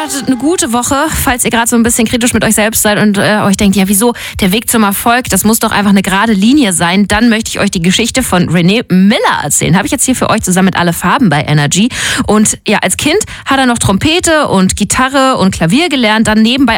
startet eine gute Woche, falls ihr gerade so ein bisschen kritisch mit euch selbst seid und euch denkt, ja wieso, der Weg zum Erfolg, das muss doch einfach eine gerade Linie sein. Dann möchte ich euch die Geschichte von René Miller erzählen. Habe ich jetzt hier für euch zusammen mit Alle Farben bei Energy. Und ja, als Kind hat er noch Trompete und Gitarre und Klavier gelernt, dann nebenbei